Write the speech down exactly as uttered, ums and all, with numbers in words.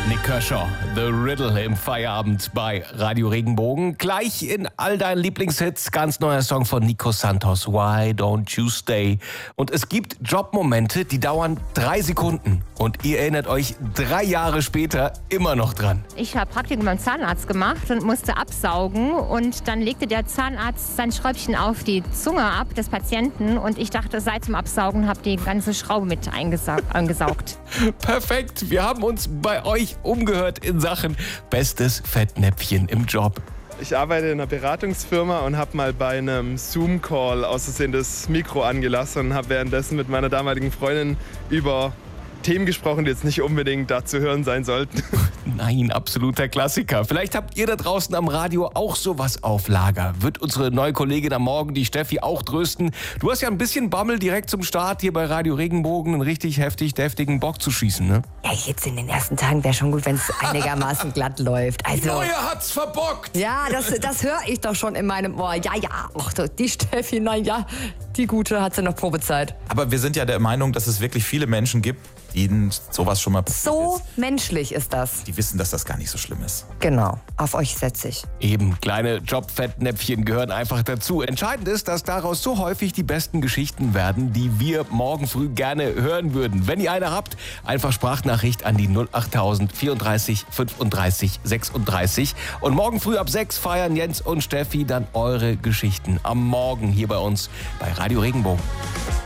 Nick Kershaw, The Riddle im Feierabend bei Radio Regenbogen. Gleich in all deinen Lieblingshits, ganz neuer Song von Nico Santos, Why Don't You Stay? Und es gibt Jobmomente, die dauern drei Sekunden. Und ihr erinnert euch drei Jahre später immer noch dran. Ich habe Praktikum beim Zahnarzt gemacht und musste absaugen. Und dann legte der Zahnarzt sein Schräubchen auf die Zunge ab des Patienten. Und ich dachte, seit zum Absaugen habe die ganze Schraube mit eingesaugt. Perfekt, wir haben uns bei euch umgehört in Sachen bestes Fettnäpfchen im Job. Ich arbeite in einer Beratungsfirma und habe mal bei einem Zoom-Call aus Versehen das Mikro angelassen und habe währenddessen mit meiner damaligen Freundin über Themen gesprochen, die jetzt nicht unbedingt da zu hören sein sollten. Nein, absoluter Klassiker. Vielleicht habt ihr da draußen am Radio auch sowas auf Lager. Wird unsere neue Kollegin am Morgen, die Steffi, auch trösten. Du hast ja ein bisschen Bammel direkt zum Start hier bei Radio Regenbogen, einen richtig heftig deftigen Bock zu schießen, ne? Ja, jetzt in den ersten Tagen wäre schon gut, wenn es einigermaßen glatt läuft. Also, Die Neue hat's verbockt! Ja, das, das höre ich doch schon in meinem Ohr. Ja, ja, ach, die Steffi, na ja, die Gute hat sie noch Probezeit. Aber wir sind ja der Meinung, dass es wirklich viele Menschen gibt, denen sowas schon mal passiert So ist. menschlich ist das. Die wissen, dass das gar nicht so schlimm ist. Genau, auf euch setze ich. Eben, kleine Jobfettnäpfchen gehören einfach dazu. Entscheidend ist, dass daraus so häufig die besten Geschichten werden, die wir morgen früh gerne hören würden. Wenn ihr eine habt, einfach Sprachnachricht an die null achttausend vierunddreißig fünfunddreißig sechsunddreißig. Und morgen früh ab sechs feiern Jens und Steffi dann eure Geschichten am Morgen hier bei uns bei Radio Regenbogen.